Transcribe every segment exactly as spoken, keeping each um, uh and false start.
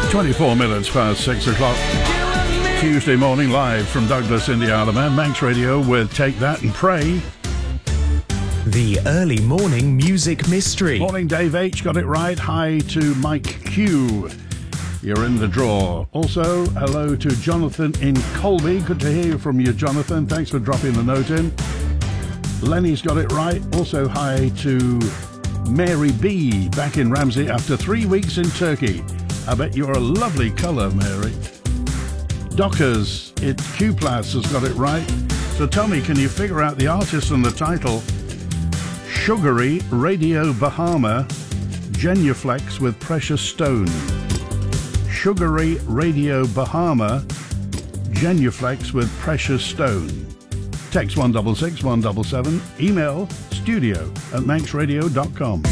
twenty-four minutes past six o'clock. Tuesday morning, live from Douglas in the Isle of Man. Manx Radio with Take That and Pray. The early morning music mystery. Morning, Dave H. Got it right. Hi to Mike Q. You're in the draw. Also, hello to Jonathan in Colby. Good to hear you from you, Jonathan. Thanks for dropping the note in. Lenny's got it right. Also, hi to Mary B. back in Ramsey after three weeks in Turkey. I bet you're a lovely colour, Mary. Dockers at Q-Plus has got it right. So tell me, can you figure out the artist and the title? Sugary Radio Bahama, Genuflex with Precious Stone. Sugary Radio Bahama, Genuflex with Precious Stone. Text one six six one seven seven. Email studio at manx radio dot com.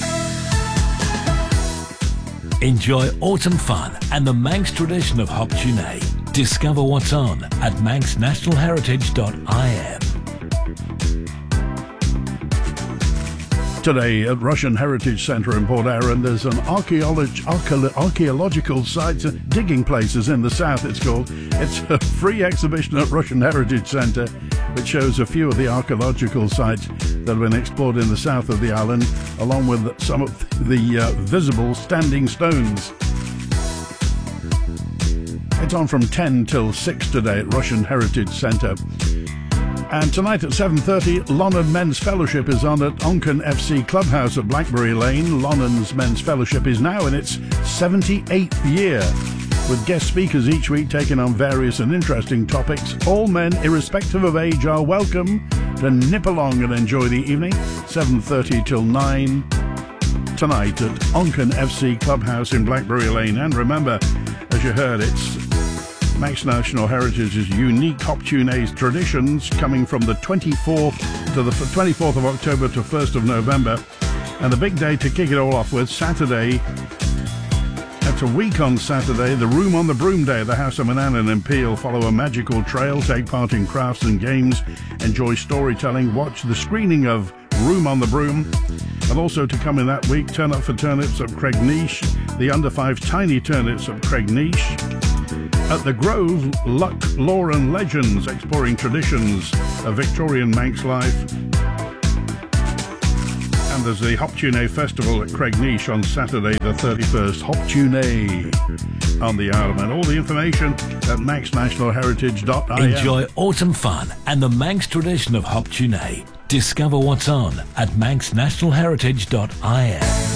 Enjoy autumn fun and the Manx tradition of Hop Tuné. Discover what's on at manx national heritage dot I M. Today at Russian Heritage Centre in Port Erin, there's an archaeolog- archae- archaeological site, uh, digging places in the south it's called. It's a free exhibition at Russian Heritage Centre which shows a few of the archaeological sites that have been explored in the south of the island, along with some of the uh, visible standing stones. It's on from ten till six today at Russian Heritage Centre. And tonight at seven thirty, Lonnan Men's Fellowship is on at Onken F C Clubhouse at Blackberry Lane. Lonnan's Men's Fellowship is now in its seventy-eighth year, with guest speakers each week taking on various and interesting topics. All men, irrespective of age, are welcome to nip along and enjoy the evening. seven thirty till nine tonight at Onken F C Clubhouse in Blackberry Lane. And remember, as you heard, it's Manx National Heritage's unique Hop Tuné's traditions coming from the twenty-fourth to the twenty-fourth of October to first of November. And the big day to kick it all off with, Saturday, that's a week on Saturday, the Room on the Broom Day at the House of Manannan in Peel. Follow a magical trail, take part in crafts and games, enjoy storytelling, watch the screening of Room on the Broom. And also to come in that week, Turn Up for Turnips at Craignish, the Under Five Tiny Turnips at Craignish. At the Grove, Luck, Lore and Legends, exploring traditions of Victorian Manx life. And there's the Hop Tuné Festival at Craignish on Saturday the thirty-first. Hop Tuné on the Isle of Man. All the information at manx national heritage dot I M. Enjoy autumn fun and the Manx tradition of Hop Tuné. Discover what's on at manx national heritage dot I M.